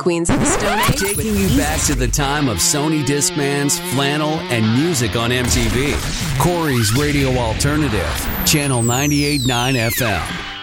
Queens of the Stone Age. Taking you back to the time of Sony Discmans, flannel, and music on MTV. Corey's Radio Alternative, Channel 98.9 FM.